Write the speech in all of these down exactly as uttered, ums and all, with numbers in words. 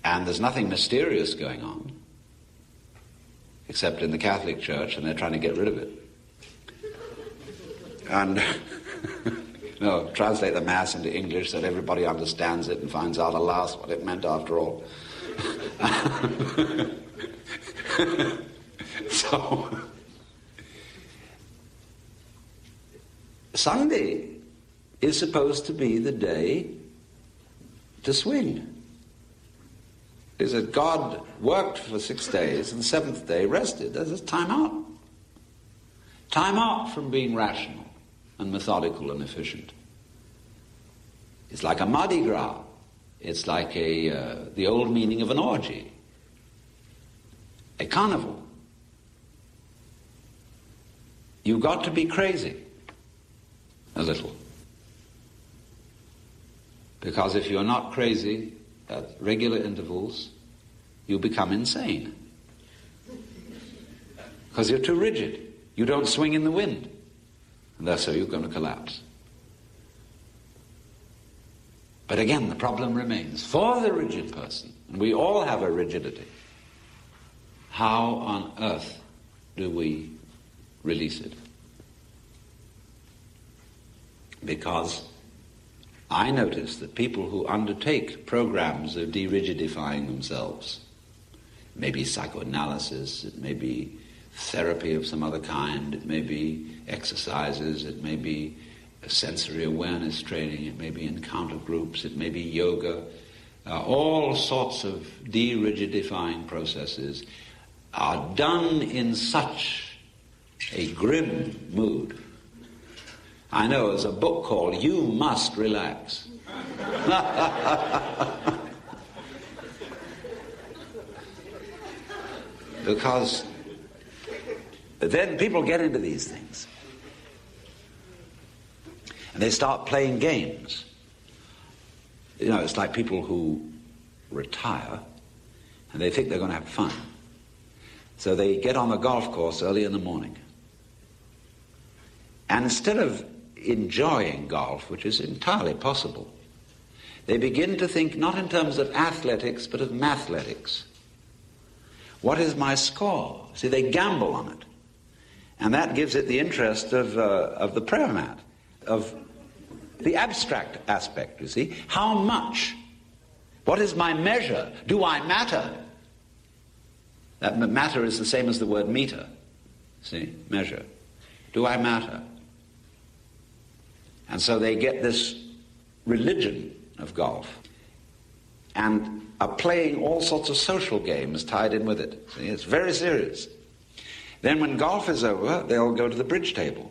And there's nothing mysterious going on, except in the Catholic Church, and they're trying to get rid of it. And, no, translate the Mass into English so that everybody understands it and finds out at last what it meant after all. So, Sunday is supposed to be the day to swing. Is that God worked for six days and the seventh day rested. There's time out. Time out from being rational and methodical and efficient. It's like a Mardi Gras. It's like a uh, the old meaning of an orgy. A carnival. You've got to be crazy. A little. Because if you're not crazy at regular intervals, you become insane. Because you're too rigid. You don't swing in the wind. And that's how you're going to collapse. But again, the problem remains. For the rigid person, and we all have a rigidity, how on earth do we release it? Because I notice that people who undertake programs of de-rigidifying themselves, it may be psychoanalysis, it may be therapy of some other kind, it may be exercises, it may be sensory awareness training, it may be encounter groups, it may be yoga, uh, all sorts of de-rigidifying processes are done in such a grim mood. I know there's a book called You Must Relax. Because then people get into these things. And they start playing games. You know, it's like people who retire and they think they're going to have fun. So they get on the golf course early in the morning. And instead of enjoying golf, which is entirely possible, they begin to think not in terms of athletics, but of mathletics. What is my score? See, they gamble on it. And that gives it the interest of, uh, of the prayer mat, of the abstract aspect, you see. How much? What is my measure? Do I matter? That matter is the same as the word meter. See, measure. Do I matter? And so they get this religion of golf and are playing all sorts of social games tied in with it. See, it's very serious. Then when golf is over, they'll go to the bridge table.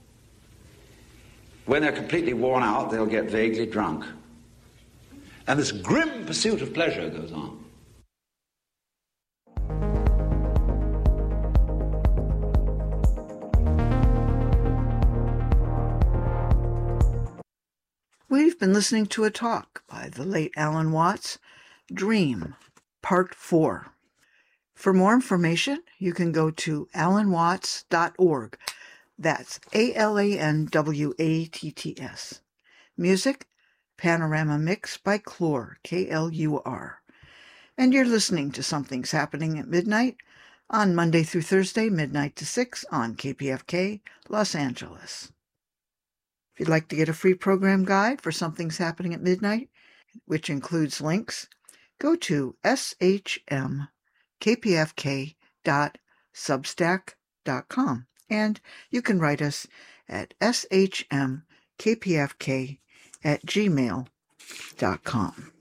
When they're completely worn out, they'll get vaguely drunk. And this grim pursuit of pleasure goes on. We've been listening to a talk by the late Alan Watts, Dream, Part four. For more information, you can go to alan watts dot org. That's A L A N W A T T S. Music, Panorama Mix by Klur, K L U R. And you're listening to Something's Happening at Midnight on Monday through Thursday, midnight to six on K P F K, Los Angeles. If you'd like to get a free program guide for Something's Happening at Midnight, which includes links, go to s h m k p f k dot substack dot com. And you can write us at s h m k p f k at gmail dot com.